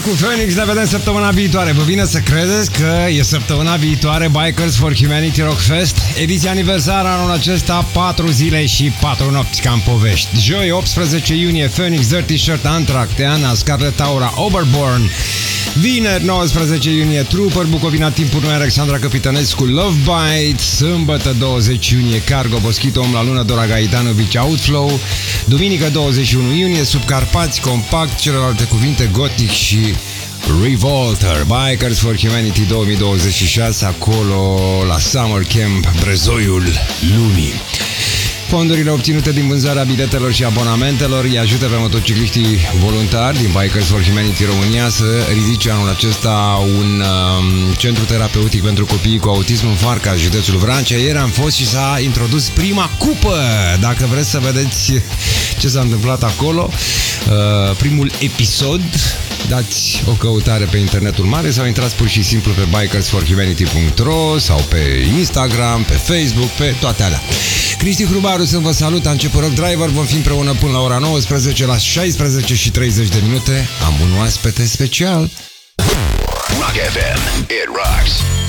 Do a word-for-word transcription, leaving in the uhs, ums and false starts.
Cu Phoenix ne vedem săptămâna viitoare. Vă vine să credeți că e săptămâna viitoare Bikers for Humanity Rock Fest? Ediția aniversară anul acesta, patru zile și patru nopți ca în povești. Joi, optsprezece iunie, Phoenix, Dirty Shirt, Anthrax, Teana, Scarlet Aura, Oberborn. Vineri, nouăsprezece iunie, Trooper, Bucovina, Timpuri Noi, Alexandra Capitănescu, Love Bite. Sâmbătă, douăzeci iunie, Cargo, Boschito, Om la Lună, Dora Gaetanovici, Outflow. Duminică, douăzeci și unu iunie, Subcarpați, Compact, celelalte cuvinte, Gothic și Revolter. Bikers for Humanity două mii douăzeci și șase, acolo la Summer Camp, Brezoiul Lumii. Fondurile obținute din vânzarea biletelor și abonamentelor îi ajută pe motocicliștii voluntari din Bikers for Humanity România să ridice anul acesta un um, centru terapeutic pentru copiii cu autism în Farca, județul Vrancea. Ieri am fost și s-a introdus prima cupă. Dacă vreți să vedeți ce s-a întâmplat acolo, uh, primul episod, dați o căutare pe internetul mare sau intrați pur și simplu pe bikers for humanity punct ro sau pe Instagram, pe Facebook, pe toate alea. Cristi Hrubaru sunt, vă salut, a început Rock Driver, vom fi împreună până la ora nouăsprezece, la șaisprezece și treizeci de minute am un oaspete special. Rock F M, it rocks.